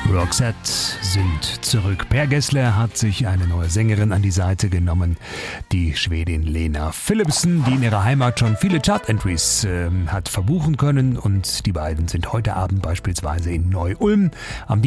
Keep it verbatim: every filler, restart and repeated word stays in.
Roxette sind zurück. Per Gessle hat sich eine neue Sängerin an die Seite genommen, die Schwedin Lena Philipsson, die in ihrer Heimat schon viele Chart-Entries äh, hat verbuchen können. Und die beiden sind heute Abend beispielsweise in Neu-Ulm am